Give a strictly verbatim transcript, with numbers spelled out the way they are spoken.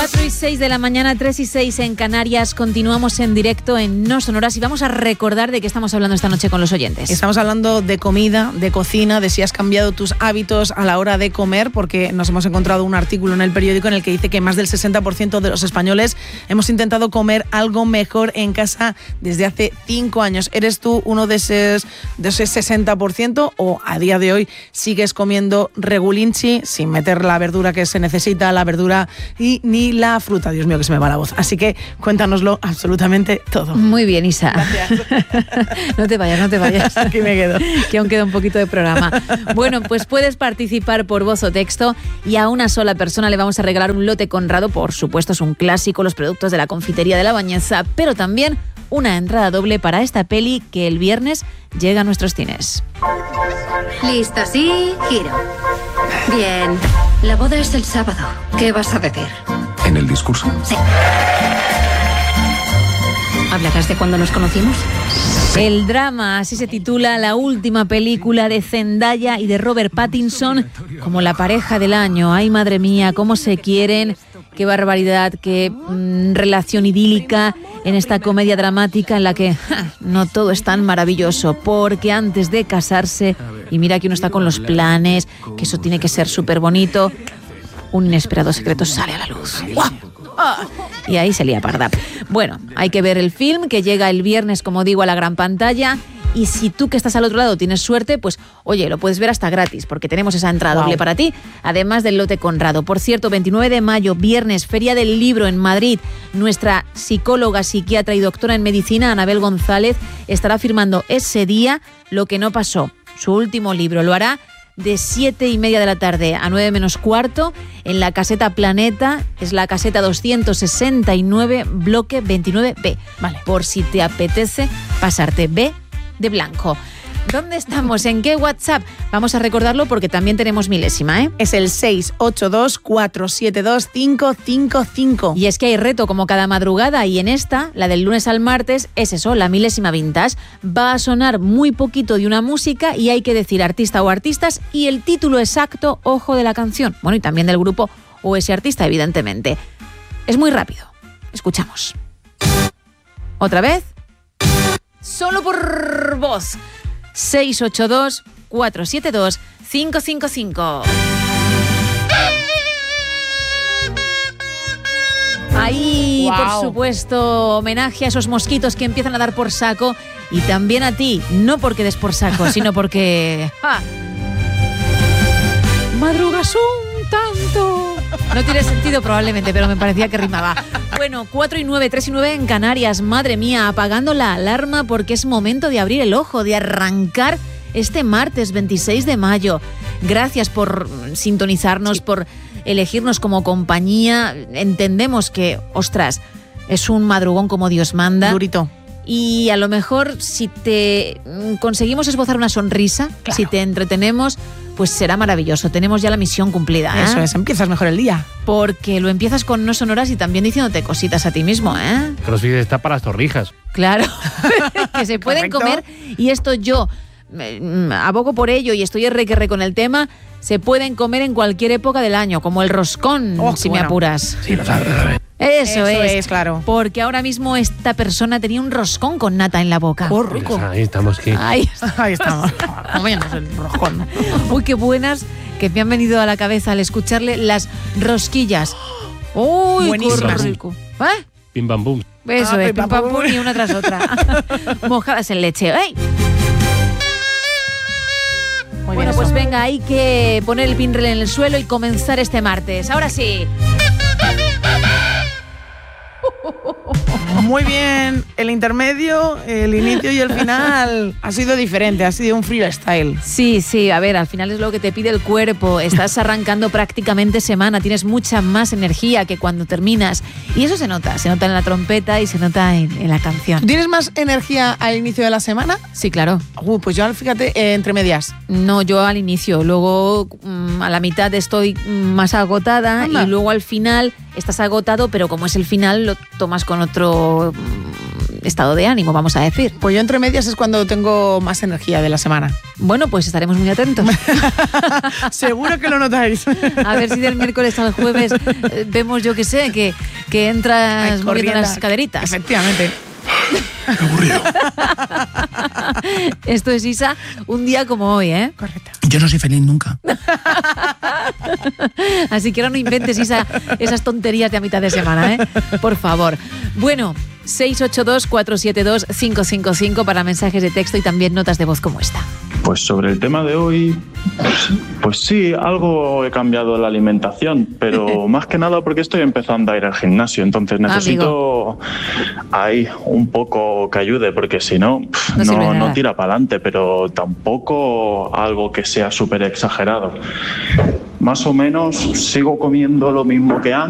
cuatro y seis de la mañana, tres y seis en Canarias. Continuamos en directo en No Sonoras y vamos a recordar de qué estamos hablando esta noche con los oyentes. Estamos hablando de comida, de cocina, de si has cambiado tus hábitos a la hora de comer, porque nos hemos encontrado un artículo en el periódico en el que dice que más del sesenta por ciento de los españoles hemos intentado comer algo mejor en casa desde hace cinco años. ¿Eres tú uno de ese, de ese sesenta por ciento o a día de hoy sigues comiendo regulinchi sin meter la verdura que se necesita, la verdura y ni la fruta? Dios mío, que se me va la voz. Así que cuéntanoslo absolutamente todo. Muy bien, Isa. Gracias. No te vayas, no te vayas. Aquí me quedo. Que aún queda un poquito de programa. Bueno, pues puedes participar por voz o texto y a una sola persona le vamos a regalar un lote Conrado. Por supuesto, es un clásico, los productos de la confitería de La Bañeza, pero también una entrada doble para esta peli que el viernes llega a nuestros cines. Listo, sí, giro. Bien. La boda es el sábado. ¿Qué vas a decir? En el discurso. Sí. ¿Hablarás de cuando nos conocimos? El drama, así se titula la última película de Zendaya y de Robert Pattinson como la pareja del año. Ay, madre mía, cómo se quieren, qué barbaridad, qué mmm, relación idílica en esta comedia dramática en la que ja, no todo es tan maravilloso, porque antes de casarse, y mira que uno está con los planes, que eso tiene que ser súper bonito, un inesperado secreto sale a la luz. ¡Guau! Y ahí se lía parda. Bueno, hay que ver el film que llega el viernes, como digo, a la gran pantalla. Y si tú que estás al otro lado tienes suerte, pues oye, lo puedes ver hasta gratis, porque tenemos esa entrada wow. doble para ti, además del lote Conrado. Por cierto, veintinueve de mayo, viernes, Feria del Libro en Madrid. Nuestra psicóloga, psiquiatra y doctora en medicina, Anabel González, estará firmando ese día Lo que no pasó, su último libro. Lo hará de siete y media de la tarde a nueve menos cuarto en la caseta Planeta, es la caseta doscientos sesenta y nueve, bloque veintinueve B. Vale. Por si te apetece pasarte B de blanco. ¿Dónde estamos? ¿En qué WhatsApp? Vamos a recordarlo porque también tenemos milésima, ¿eh? Es el seis ocho dos, cuatro siete dos, cinco cinco cinco. Y es que hay reto como cada madrugada y en esta, la del lunes al martes, es eso, la milésima vintage. Va a sonar muy poquito de una música y hay que decir artista o artistas y el título exacto, ojo, de la canción. Bueno, y también del grupo o ese artista, evidentemente. Es muy rápido. Escuchamos. ¿Otra vez? Solo por voz. seis ocho dos, cuatro siete dos, cinco cinco cinco. Ahí, wow. Por supuesto, homenaje a esos mosquitos que empiezan a dar por saco y también a ti, no porque des por saco, sino porque... ¡ah! Madrugas un tanto. No tiene sentido probablemente, pero me parecía que rimaba. Bueno, cuatro y nueve, tres y nueve en Canarias. Madre mía, apagando la alarma porque es momento de abrir el ojo, de arrancar este martes veintiséis de mayo. Gracias por sintonizarnos, sí. por elegirnos como compañía. Entendemos que, ostras, es un madrugón como Dios manda. Durito. Y a lo mejor si te conseguimos esbozar una sonrisa, claro. si te entretenemos, pues será maravilloso. Tenemos ya la misión cumplida, ¿eh? Eso es, empiezas mejor el día. Porque lo empiezas con No Sonoras y también diciéndote cositas a ti mismo, ¿eh? CrossFit está para las torrijas. Claro, que se pueden Correcto. comer. Y esto yo eh, abogo por ello y estoy erre que erre con el tema. Se pueden comer en cualquier época del año, como el roscón, oh, si bueno. me apuras. Sí, lo sabes, lo sabes. Eso, Eso es. es, claro. Porque ahora mismo esta persona tenía un roscón con nata en la boca. ¡Oh, rico! Ahí estamos. Que... Ahí, Ahí estamos. Comiéndonos el roscón. Uy, qué buenas que me han venido a la cabeza al escucharle las rosquillas. ¡Uy, buenísimas! Qué rico! ¿Eh? Pim pam pum. Eso Ah, es, pim, pim pam, pam pum. pum y una tras otra. Mojadas en leche. ¡Ay! Muy Bueno, bien, pues eso. venga, hay que poner el pinrel en el suelo y comenzar este martes. Ahora sí. Muy bien, el intermedio, el inicio y el final ha sido diferente, ha sido un freestyle. Sí, sí, a ver, al final es lo que te pide el cuerpo. Estás arrancando prácticamente semana, tienes mucha más energía que cuando terminas. Y eso se nota, se nota en la trompeta y se nota en, en la canción. ¿Tienes más energía al inicio de la semana? Sí, claro. Uh, pues yo, fíjate, eh, entre medias. No, yo al inicio, luego mmm, a la mitad estoy más agotada. Anda. Y luego al final estás agotado, pero como es el final lo tomas con otro estado de ánimo, vamos a decir. Pues yo entre medias es cuando tengo más energía de la semana. Bueno, pues estaremos muy atentos. Seguro que lo notáis. A ver si del miércoles al jueves eh, vemos, yo que sé, que, que entras Ay, moviendo corriendo. las caderitas. Efectivamente. Qué aburrido. Esto es, Isa, un día como hoy, ¿eh? Correcto. Yo no soy feliz nunca. Así que ahora no inventes, Isa, esas tonterías de a mitad de semana, ¿eh? Por favor. Bueno, seis ocho dos, cuatro siete dos, cinco cinco cinco para mensajes de texto y también notas de voz como esta. Pues sobre el tema de hoy, pues, pues sí, algo he cambiado en la alimentación, pero más que nada porque estoy empezando a ir al gimnasio, entonces necesito ahí un poco que ayude, porque si no, No sirve de no, nada. no tira para adelante, pero tampoco algo que sea súper exagerado. Más o menos sigo comiendo lo mismo que antes.